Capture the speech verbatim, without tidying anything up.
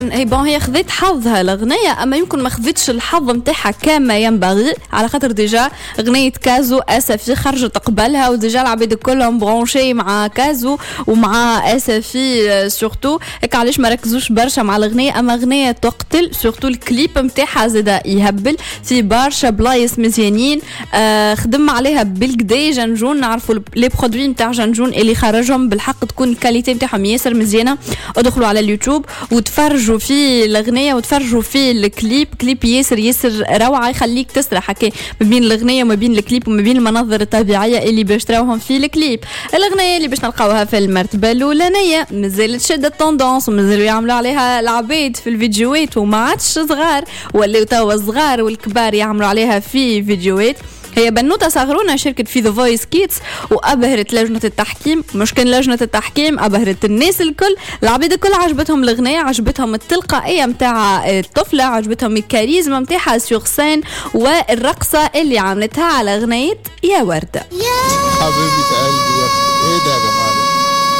هي بون هي خذت حظها الأغنية، أما يمكن ما خذتش الحظ متاعها كما ينبغي، على خاطر ديجا أغنية كازو أسفي خرجت قبلها وديجا العباد كلهم برونشي مع كازو ومع أسفي سورتو، هيك علاش ما ركزوش برشا مع الأغنية. أما أغنية تقتل سورتو الكليب متاعها زادا يهبل في برشا بلايص مزيانين. آه خدم عليها بالكدا جنجون، نعرفوا لي برودوي متاع جنجون اللي خرجهم بالحق تكون الكاليتي متاعهم ياسر مزيانة. ادخلوا على اليوتيوب وتفرجوا في الأغنية وتفرجوا في الكليب، كليب ياسر ياسر روعة، يخليك تسرح هكا ما بين الأغنية وما بين الكليب وما بين المناظر الطبيعية اللي باش تراوهم في الكليب. الأغنية اللي باش نلقاوها في المرتبة الأولانية مازالت شادة التوندونس ومازالوا يعملوا عليها العبيد في الفيديوهات، وما عادش صغار ولا توا صغار والكبار يعملوا عليها في فيديوهات. هي بنوتة صغرونة شركة في ذا فويس كيدز وأبهرت لجنة التحكيم، مش كان لجنة التحكيم أبهرت الناس الكل، العبيد الكل عجبتهم الأغنية، عجبتهم التلقائية متاع الطفلة، عجبتهم الكاريزما متاعها سيغ سين والرقصة اللي عملتها على أغنية يا وردة. حبيبة قلبي يا ايه ده يا جماعة.